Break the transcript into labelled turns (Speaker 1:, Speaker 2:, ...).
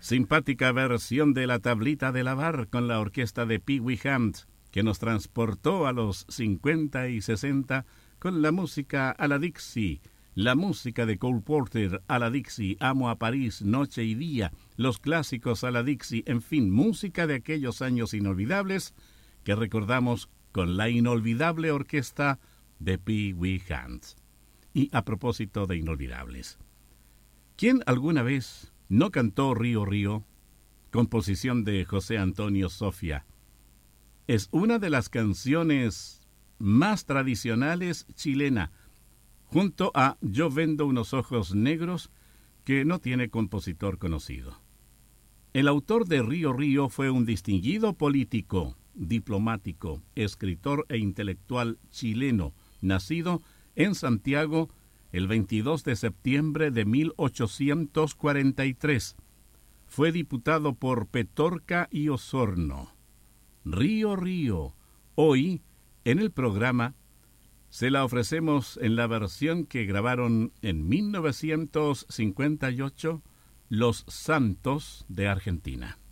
Speaker 1: Simpática versión de La Tablita de Lavar con la orquesta de Pee Wee Hunt, que nos transportó a los 50 y 60 con la música a la Dixie, la música de Cole Porter a la Dixie, Amo a París, Noche y Día, los clásicos a la Dixie, en fin, música de aquellos años inolvidables que recordamos con la inolvidable orquesta de Pee Wee Hunt. Y a propósito de inolvidables, ¿quién alguna vez no cantó Río Río? Composición de José Antonio Sofia. Es una de las canciones más tradicionales chilena, junto a Yo vendo unos ojos negros, que no tiene compositor conocido. El autor de Río Río fue un distinguido político, diplomático, escritor e intelectual chileno, nacido en Santiago el 22 de septiembre de 1843. Fue diputado por Petorca y Osorno. Río Río, hoy en el programa se la ofrecemos en la versión que grabaron en 1958 Los Santos de Argentina.